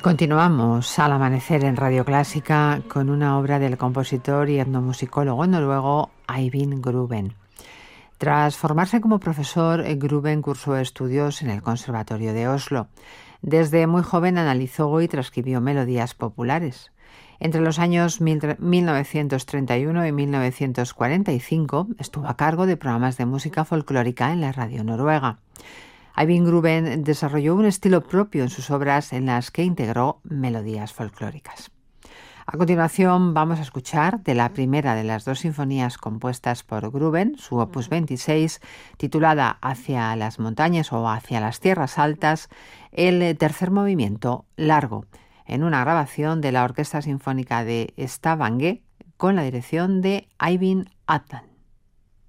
Continuamos al amanecer en Radio Clásica con una obra del compositor y etnomusicólogo noruego Eivind Gruben. Tras formarse como profesor, Gruben cursó estudios en el Conservatorio de Oslo. Desde muy joven analizó y transcribió melodías populares. Entre los años 1931 y 1945 estuvo a cargo de programas de música folclórica en la radio noruega. Eivind Gruben desarrolló un estilo propio en sus obras en las que integró melodías folclóricas. A continuación vamos a escuchar de la primera de las dos sinfonías compuestas por Gruben, su opus 26, titulada Hacia las montañas o Hacia las tierras altas, el tercer movimiento, largo, en una grabación de la Orquesta Sinfónica de Stavanger con la dirección de Eivind Attan.